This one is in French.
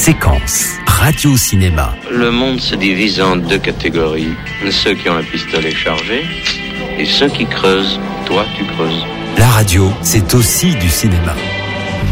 Séquence, radio-cinéma. Le monde se divise en deux catégories. Ceux qui ont un pistolet chargé et ceux qui creusent. Toi, tu creuses. La radio, c'est aussi du cinéma.